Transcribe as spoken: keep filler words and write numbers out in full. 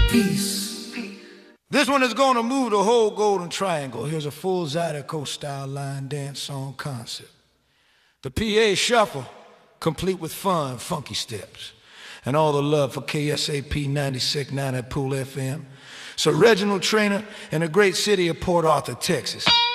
Peace. This one is gonna move the whole Golden Triangle. Here's a full Zydeco style line dance song concept. The P A shuffle, complete with fun, funky steps. And all the love for K S A P ninety-six point nine at Pool F M. Sir Reginald Trainer in the great city of Port Arthur, Texas.